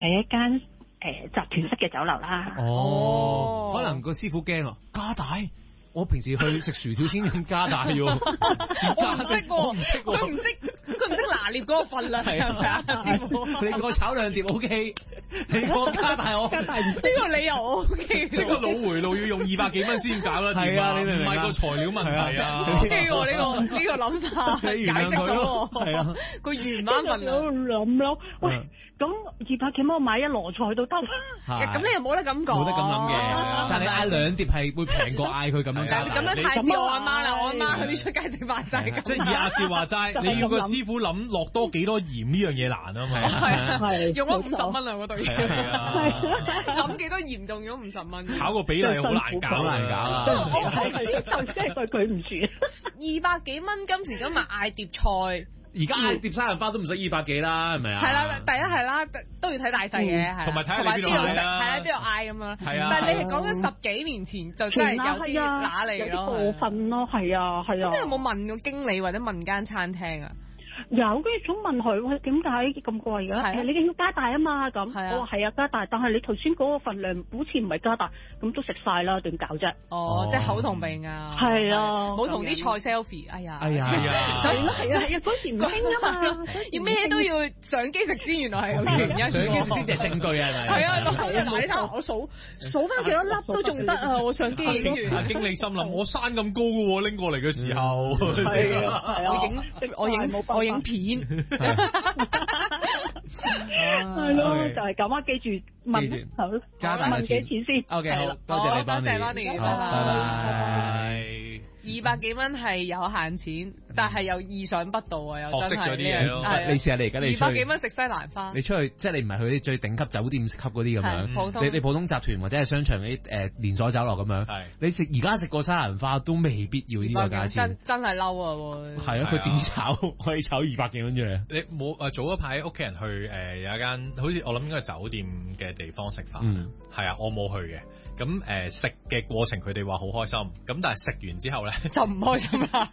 係一間集團式嘅酒樓啦。 哦，可能個師傅驚啊，加大。我平時去食薯條先咁加大喎， 我唔識喎，佢唔識拿捏嗰個份量，係咪啊？ 你個炒兩碟 OK， 你個加大我加大呢個理由 OK， 即係個腦回路要用200幾蚊先搞啦，係啊，你明唔明啊？唔係個材料問題啊 ，OK 喎呢個諗法， 你原諒佢咯，係啊， 佢原版份量諗咯，喂，咁200幾蚊我買一籮菜都得， 咁你又冇得咁講， 冇得咁諗嘅，但係你嗌兩碟係會平過嗌佢咁樣。 咁樣太似我阿媽啦，我阿媽佢啲出街食飯就係咁。 即係以阿少話齋，你要個師傅諗落多幾多鹽呢樣嘢難啊嘛。 係用咗50蚊啦嗰對嘢。諗幾多鹽仲用50蚊？ 炒個比例好難搞，好難搞啊！ 即係對佢唔住。 200幾蚊今時今日嗌碟菜。 而家嗌碟生日花都唔使200幾啦，係咪啊？ 係啦，第一係啦，都要睇大細嘅，係。 同埋睇下邊度嗌啦。 係啦，邊度嗌咁樣。 係啊。 但係你係講緊10幾年前就真係有啲揦嚟咯。 過分咯，係啊，係啊。 咁你有冇問個經理或者問間餐廳啊？ 有，跟住想問佢，喂，點解咁貴㗎？係你要加大啊嘛，咁我話係啊加大，但係你頭先嗰個份量好似唔係加大，咁都食晒啦，點搞啫？ 哦，即係口同鼻拗。係啊，冇同啲菜 selfie，哎呀， 係啊，嗰時唔興啊嘛， 要咩都要相機食先，原來係咁原因。 相機食先就係證據啊，係咪？ 係啊，嗱你睇我數翻幾多粒都仲得啊，我相機影完。 經理心諗，我山咁高嘅喎，拎過嚟嘅時候。 係啊，我影片， 係咯，就係咁啊！記住問好，問幾錢先 ？OK， 好，多謝你， 多謝 Bonnie，拜拜。200幾蚊係有限錢，但係又意想不到啊！又真係學識咗啲嘢咯。 你試下你而家你 200幾蚊食西蘭花， 你出去即係你唔係去啲最頂級酒店級嗰啲咁樣，你普通集團或者係商場嗰啲連鎖酒樓咁樣，你而家食個西蘭花都未必要呢個價錢， 真係嬲啊！ 係啊，佢點炒可以炒200幾蚊出嚟？ 你冇早一排屋企人去有一間好似我諗應該係酒店嘅地方食飯，係啊，我冇去嘅。咁食嘅過程佢哋話好開心，咁但係食完之後咧就唔開心啦。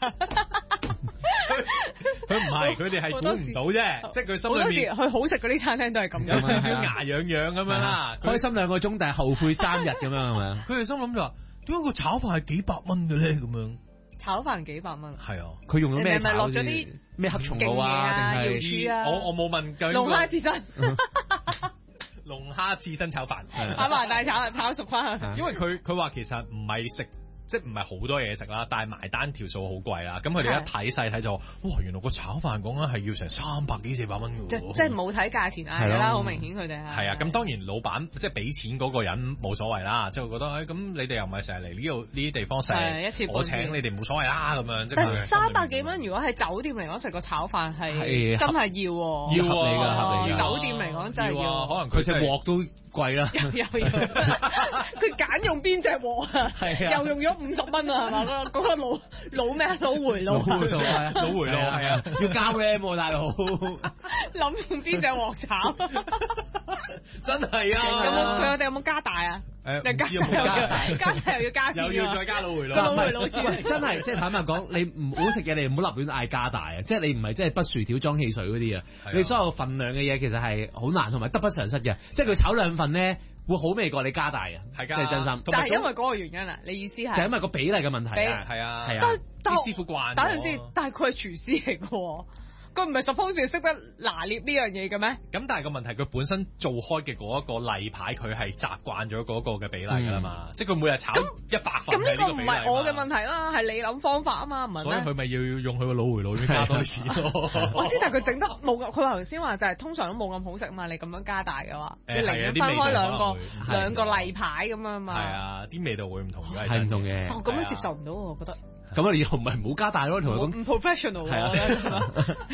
佢唔係，佢哋係估唔到啫，即係佢心裏面。 去好食嗰啲餐廳都係咁樣， 有少少牙癢癢咁樣啦， 開心2個鐘，但係後悔3日咁樣係咪啊？ 佢哋心諗就話，點解個炒飯係幾百蚊嘅咧？咁樣炒飯幾百蚊？ 係啊， 佢用咗咩？ 係咪落咗啲咩黑松露啊？定係我冇問究竟龍蝦刺身。 龍蝦刺身炒飯， 阿華大炒熟翻。 因為佢話其實唔係食，即係唔係好多嘢食啦，但係埋單條數好貴啦。咁佢哋一睇細睇就，哇！原來個炒飯講緊係要成300幾400蚊嘅喎。即係冇睇價錢嗌啦，好明顯佢哋係啊。咁當然老闆即係俾錢嗰個人冇所謂啦，即係覺得咁你哋又唔係成日嚟呢啲地方食，我請你哋冇所謂啦咁樣。 但係300幾蚊，如果喺酒店嚟講食個炒飯係真係要合理㗎，合理㗎。 酒店嚟講真係要， 可能佢隻鑊都貴啦。 又要，佢揀用邊隻鑊啊？又用咗50蚊啊，係嘛？嗰個老咩？腦回路係啊，腦回路係啊，要加 RAM 喎，大佬。 諗用邊隻鑊炒？ 真係啊！ 佢哋有冇加大啊？加大又要加錢， 又要再加腦回路。 腦回路錢真係，即係坦白講，你唔好食嘢，你唔好立亂嗌加大啊！即係你唔係即係不薯條裝汽水嗰啲啊！你所有份量嘅嘢其實係好難，同埋得不償失嘅。即係佢炒2份咧，會好味過你加大嘅， 係即係真心。 就係因為嗰個原因啦，你意思係？ 就係因為個比例嘅問題啊， 係啊， 係啊， 啲師傅慣。 打陣先，但係佢係廚師嚟嘅。佢唔係 suppose 要識得拿捏呢樣嘢嘅咩？ 咁但係個問題，佢本身做開嘅嗰一個例牌，佢係習慣咗嗰個嘅比例㗎啦嘛。即係佢每日炒100份。咁呢個唔係我嘅問題啦，係你諗方法啊嘛，唔係咩？ 所以佢咪要用佢個腦回路先加多啲錢咯。 我知，但係佢整得冇咁，佢話頭先話就係通常都冇咁好食嘛。你咁樣加大嘅話，你寧願分開兩個例牌咁樣嘛。係啊，啲味道會唔同嘅， 係唔同嘅。 但咁樣接受唔到我覺得。 咁啊，以後唔係唔好加大咯，同佢講唔 professional 係啊，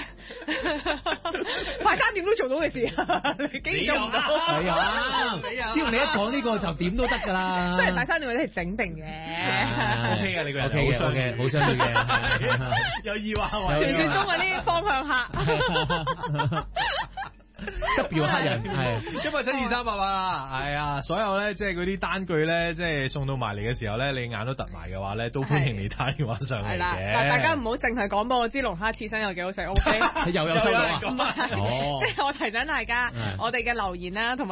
快餐店都做到嘅事，你竟然做唔到？ 係啊，只要你一講呢個就點都得㗎啦。 雖然快餐店嗰啲係整定嘅 ，OK 嘅，你個人 OK 嘅，好商業嘅， 有意話傳説中嘅呢啲方向客。 急表黑人係今日72388啦，係啊，所有咧即係嗰啲單據咧，即係送到埋嚟嘅時候咧，你眼都突埋嘅話咧，都歡迎你打電話上嚟嘅。 但大家唔好淨係講俾我知龍蝦刺身有幾好食，OK？ 又有收到啊！ 即係我提醒大家，我哋嘅留言啦，同埋。